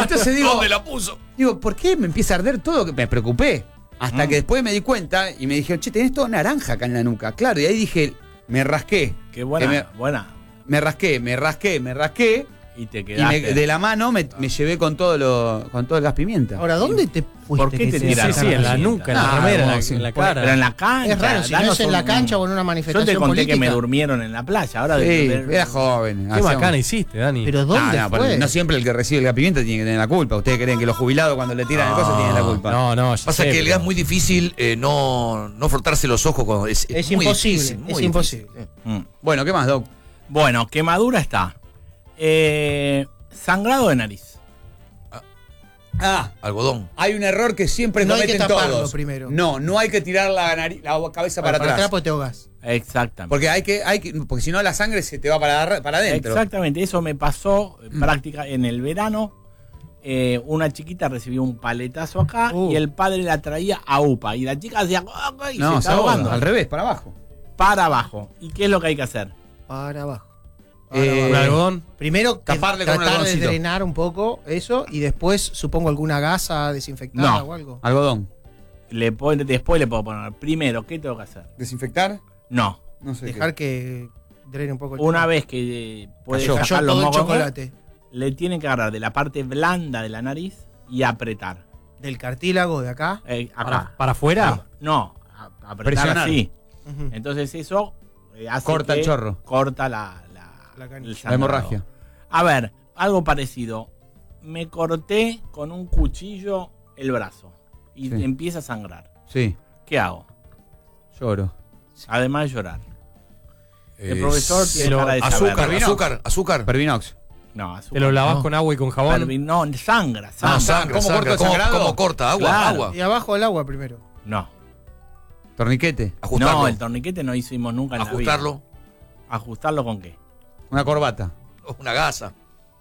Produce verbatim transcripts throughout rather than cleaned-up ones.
Entonces digo, ¿dónde la puso? Digo, ¿por qué me empieza a arder todo? Me preocupé. Hasta mm. que después me di cuenta y me dijeron, che, tenés todo naranja acá en la nuca. Claro, y ahí dije, me rasqué. Qué buena, me, buena. Me rasqué, me rasqué, me rasqué. Y te quedaste. Y me, de la mano me, me llevé con todo lo, con todo el gas pimienta. Ahora, ¿dónde te fuiste? ¿Por qué te tiraste? Sí, sí, en la nuca, en la remera, en, en la cara. Pero en la cancha. Es raro, si no es en la cancha o en una manifestación política. Yo te conté política. que me durmieron en la playa. Ahora sí, de, de, era joven. Qué bacana hiciste, Dani. Pero ¿dónde no, no, fue? No siempre el que recibe el gas pimienta tiene que tener la culpa. Ustedes creen que los jubilados cuando le tiran no, el coso tienen la culpa. No, no. Pasa sé, que el pero... gas es muy difícil eh, no, no frotarse los ojos. Cuando es, es, es muy imposible. Difícil, muy es difícil. imposible. Mm. Bueno, ¿qué más, Doc? Bueno, quemadura está. Eh, sangrado de nariz. Ah, algodón. Hay un error que siempre no cometen hay que taparlo todos. Primero. No, no hay que tirar la, nariz, la cabeza para, para atrás. atrás porque te ahogas. Exactamente. Porque hay que, hay que, porque si no la sangre se te va para, para adentro. Exactamente, eso me pasó en práctica en el verano. Eh, una chiquita recibió un paletazo acá uh. y el padre la traía a UPA. Y la chica hacía y no, se estaba ahogando. Al revés, para abajo. Para abajo. ¿Y qué es lo que hay que hacer? Para abajo. Eh, ¿Un algodón? Primero taparle con tratar un de drenar un poco eso y después supongo alguna gasa desinfectada no. o algo. Algodón. Le pone, después le puedo poner. Primero, ¿qué tengo que hacer? ¿Desinfectar? No. No sé. Dejar qué. que drene un poco el Una tema. vez que puede cayó, sacar cayó los todo mocos, el chocolate. Le tienen que agarrar de la parte blanda de la nariz y apretar. ¿Del cartílago de acá? Eh, acá. ¿Para, ¿Para afuera? No, a, apretar Presionar. así. Uh-huh. Entonces eso eh, hace corta que el chorro. Corta la, la, la, la hemorragia. A ver, algo parecido. Me corté con un cuchillo el brazo y sí. empieza a sangrar. Sí. ¿Qué hago? Lloro. Además de llorar. Eh, el profesor tiene cara de azúcar, saber. azúcar, azúcar. Pervinox. No, azúcar. ¿Te lo lavas no. con agua y con jabón? Pervi no, sangra, sangra. No, sangra, ¿Cómo sangra. corta el ¿Cómo, sangrado? ¿Cómo corta? Agua, Claro. agua. Y abajo el agua primero. No. Torniquete. Ajustarlo. No, el torniquete no hicimos nunca en Ajustarlo. la vida. ¿Ajustarlo con qué? Una corbata. Una gasa.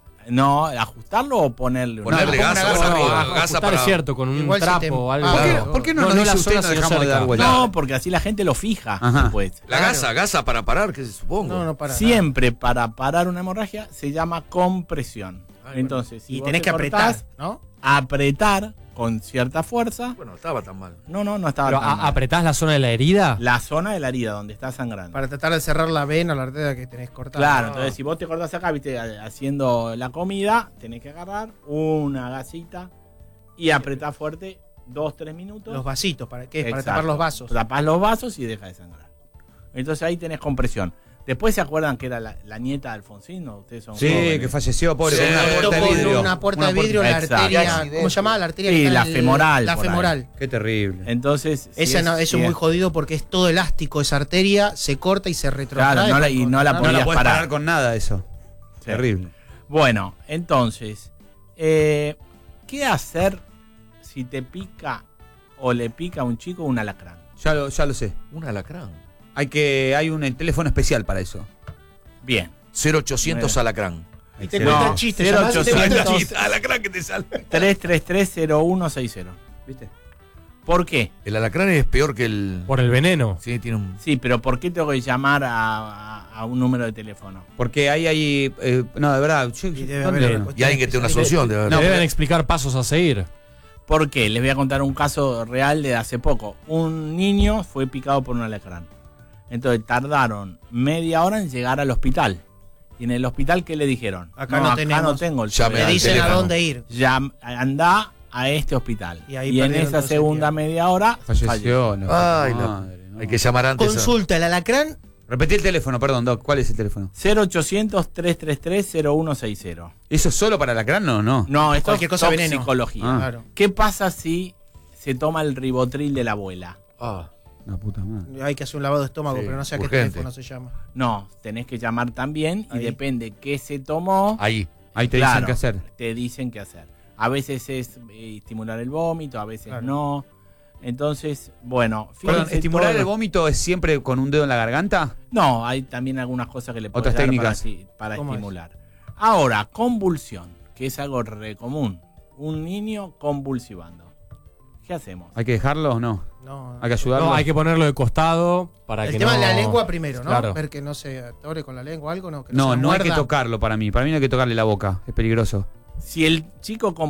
No, ¿ajustarlo o ponerle una Ponerle una gasa, gasa, bueno, no, gasa ajustar para... es cierto, con un Igual si trapo te- o algo. Ah, ¿Por qué, claro. ¿por qué no, No, nos no dice la usted zona, no sino dejamos de cerca. dar vuelta? No, porque así la gente lo fija Ajá. después. La Claro. gasa, gasa para parar, que se supongo. No, no para. Siempre para parar una hemorragia se llama compresión. Ay, Entonces, si Y vos tenés te que apretar, cortás, ¿no? apretar con cierta fuerza. Bueno, no estaba tan mal. No, no, no estaba Pero, tan a- mal. ¿apretás la zona de la herida? La zona de la herida donde está sangrando. Para tratar de cerrar la vena o la arteria que tenés cortada. Claro, Ah. entonces si vos te cortás acá, viste, haciendo la comida, tenés que agarrar una gasita y apretar fuerte dos, tres minutos. Los vasitos, ¿para qué? Para Exacto. tapar los vasos. Tapás los vasos y deja de sangrar. Entonces ahí tenés compresión. Después se acuerdan que era la, la nieta de Alfonsín, ¿no? Ustedes son Sí, jóvenes. que falleció, pobre, Sí. con una puerta de Con vidrio. una puerta de vidrio, la Exacto. arteria. ¿Cómo se llamaba? La arteria. Sí, que está la en el- femoral, La por ahí. femoral. Qué terrible. Entonces. si Esa es- no, eso si es muy es- jodido porque es todo elástico, esa arteria se corta y se retrotrae. Claro, no la- y no la No podías la puedes parar. parar con nada eso. Sí. Terrible. Bueno, entonces, eh, ¿qué hacer si te pica o le pica a un chico un alacrán? Ya lo, ya lo sé. Un alacrán. Hay que, hay un teléfono especial para eso. Bien. cero ochocientos alacrán. Y te No, cuentan chistes. cero llamás y te cuentan ochocientos. chistes. Alacrán que te sale. tres tres tres cero uno seis cero. ¿Viste? ¿Por qué? El alacrán es peor que el... Por el veneno. Sí, tiene un... Sí, pero ¿por qué tengo que llamar a, a- a un número de teléfono? Porque ahí hay. Eh, no, de verdad. yo- Y debe ¿dónde haber no? una Y alguien que tenga una solución. De Te verdad. deben explicar pasos a seguir. ¿Por qué? Les voy a contar un caso real de hace poco. Un niño fue picado por un alacrán. Entonces tardaron media hora en llegar al hospital. Y en el hospital, ¿qué le dijeron? Acá no tenemos. no tengo el Llame Te al dicen a teléfono. dónde ir. Ya anda a este hospital. Y Y, ahí en perdieron esa todo segunda sentido. media hora Falleció. la Ay, puta la- madre, no. Hay que llamar antes. a- Consulta, el alacrán. Repetí el teléfono, perdón, Doc. ¿Cuál es el teléfono? cero ochocientos tres tres tres cero uno seis cero. ¿Eso es solo para el alacrán o no? No, esto Cualquier es cosa veneno. toxicología. Ah. Claro. ¿Qué pasa si se toma el ribotril de la abuela? Ah, La puta madre. Hay que hacer un lavado de estómago, Sí, pero no sé a qué urgente. teléfono se llama. No, tenés que llamar también y Ahí. depende qué se tomó, ahí. Ahí te Claro. dicen qué hacer. te dicen qué hacer. A veces es eh, estimular el vómito, a veces Claro. no. Entonces, bueno, Perdón, fíjense ¿estimular todo el lo- vómito es siempre con un dedo en la garganta? No, hay también algunas cosas que le puedes Otras dar técnicas. para, sí, para ¿Cómo es? estimular. Ahora, convulsión, que es algo re común. Un niño convulsivando. ¿Qué hacemos? ¿Hay que dejarlo o no? No, ¿Hay que ayudarlo? No, hay que ponerlo de costado para el que tema no... de la lengua primero, ¿no? Claro. Ver que no se atore con la lengua algo, ¿no? Que No, se no hay que muerda. tocarlo para mí. Para mí no hay que tocarle la boca. Es peligroso. Si el chico